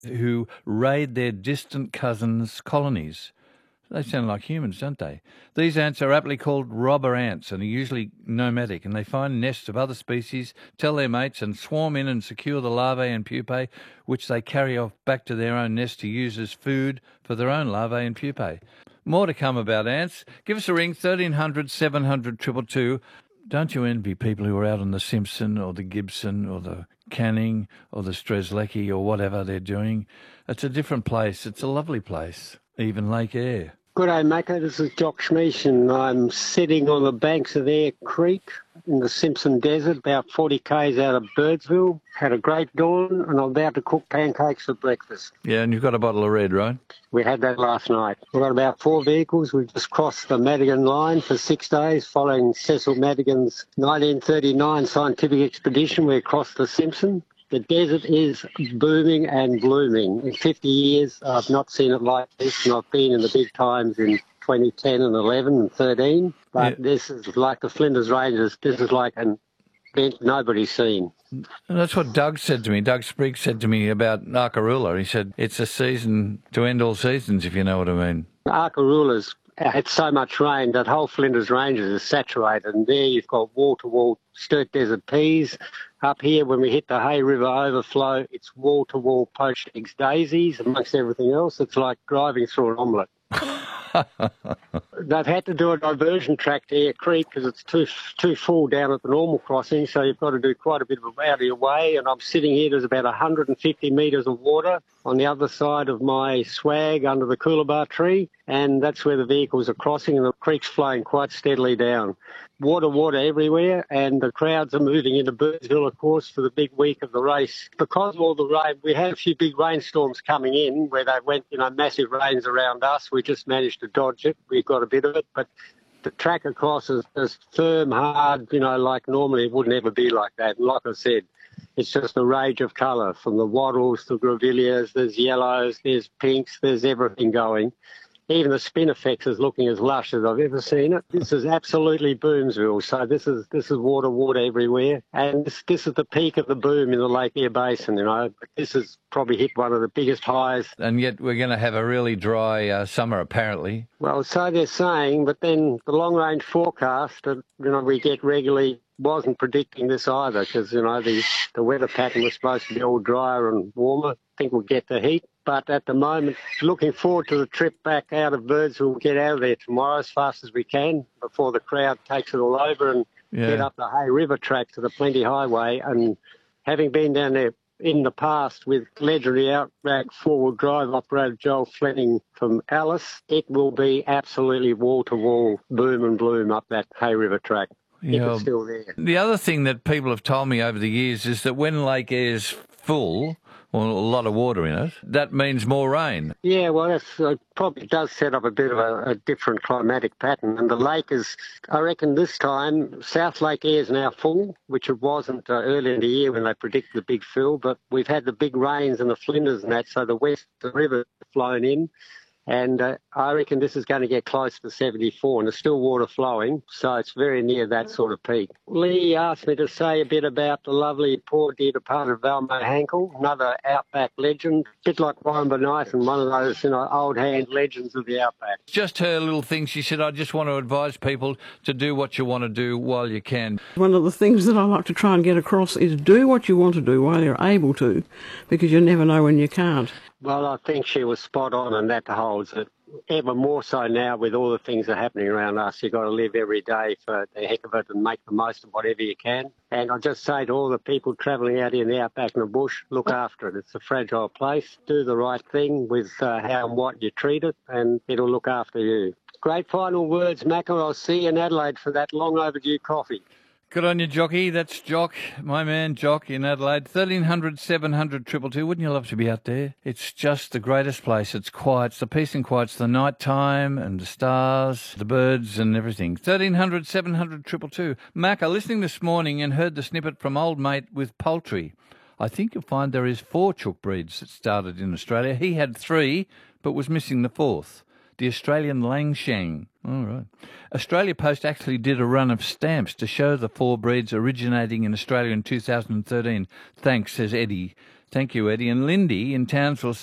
who raid their distant cousins' colonies. They sound like humans, don't they? These ants are aptly called robber ants and are usually nomadic, and they find nests of other species, tell their mates, and swarm in and secure the larvae and pupae, which they carry off back to their own nest to use as food for their own larvae and pupae. More to come about ants. Give us a ring, 1300 700 222. Don't you envy people who are out on the Simpson or the Gibson or the Canning or the Strzelecki or whatever they're doing? It's a different place. It's a lovely place, even Lake Eyre. Good day, Macca. This is Jock Schmeech, and I'm sitting on the banks of Eyre Creek in the Simpson Desert, about 40 k's out of Birdsville. Had a great dawn, and I'm about to cook pancakes for breakfast. Yeah, and you've got a bottle of red, right? We had that last night. We've got about 4 vehicles. We've just crossed the Madigan line for 6 days, following Cecil Madigan's 1939 scientific expedition where he crossed the Simpson. The desert is booming and blooming. In 50 years, I've not seen it like this, and I've been in the big times in 2010 and 11 and 13. But This is like the Flinders Ranges. This is like an event nobody's seen. And that's what Doug said to me. Doug Spriggs said to me about Arkaroola. He said, it's a season to end all seasons, if you know what I mean. Arkaroola's had so much rain that whole Flinders Ranges is saturated, and there you've got wall-to-wall Sturt Desert peas. Up here, when we hit the Hay River overflow, it's wall-to-wall poached eggs daisies. Amongst everything else, it's like driving through an omelette. They've had to do a diversion track to Eyre Creek because it's too full down at the normal crossing, so you've got to do quite a bit of out of your way. And I'm sitting here, there's about 150 metres of water on the other side of my swag under the coolabah tree, and that's where the vehicles are crossing, and the creek's flowing quite steadily down. Water everywhere, and the crowds are moving into Birdsville, of course, for the big week of the race. Because of all the rain, we had a few big rainstorms coming in where they went, massive rains around us. We just managed to dodge it. We got a bit of it, but the track across is firm, hard, like normally it wouldn't ever be like that. And like I said, it's just a rage of colour, from the wattles to grevilleas. There's yellows, there's pinks, there's everything going. Even the spinifex is looking as lush as I've ever seen it. This is absolutely Boomsville. So this is water everywhere. And this is the peak of the boom in the Lake Eyre Basin, This has probably hit one of the biggest highs. And yet we're going to have a really dry summer, apparently. Well, so they're saying, but then the long-range forecast that, we get regularly wasn't predicting this either, because, the weather pattern was supposed to be all drier and warmer. I think we'll get the heat. But at the moment, looking forward to the trip back out of Birdsville. We'll get out of there tomorrow as fast as we can before the crowd takes it all over and get up the Hay River track to the Plenty Highway. And having been down there in the past with legendary Outback four-wheel drive operator Joel Fleming from Alice, it will be absolutely wall-to-wall boom and bloom up that Hay River track. If it's still there. The other thing that people have told me over the years is that when Lake Eyre's full, or a lot of water in it, that means more rain. Yeah, well, that probably does set up a bit of a different climatic pattern. And the lake is, I reckon this time, South Lake Eyre is now full, which it wasn't earlier in the year when they predicted the big fill, but we've had the big rains and the Flinders and that, so the river flown in. And I reckon this is going to get close to 74, and there's still water flowing, so it's very near that sort of peak. Lee asked me to say a bit about the lovely poor dear departed Valmo Hankel, another Outback legend, a bit like Warren Bonython, one of those old hand legends of the Outback. Just her little thing, she said, I just want to advise people to do what you want to do while you can. One of the things that I like to try and get across is do what you want to do while you're able to, because you never know when you can't. Well, I think she was spot on, and that holds it. Ever more so now with all the things that are happening around us. You've got to live every day for the heck of it and make the most of whatever you can. And I just say to all the people travelling out in the outback and the bush, look after it. It's a fragile place. Do the right thing with how and what you treat it, and it'll look after you. Great final words, Macca. I'll see you in Adelaide for that long overdue coffee. Good on you, Jockey. That's Jock, my man Jock in Adelaide. 1300 700 222. Wouldn't you love to be out there? It's just the greatest place. It's quiet. It's the peace and quiet. It's the night time and the stars, the birds and everything. 1300 700 222. Mac, I'm listening this morning and heard the snippet from Old Mate with poultry. I think you'll find there is 4 chook breeds that started in Australia. He had 3, but was missing the 4th. The Australian Langshan. All right. Australia Post actually did a run of stamps to show the 4 breeds originating in Australia in 2013. Thanks, says Eddie. Thank you, Eddie. And Lindy in Townsville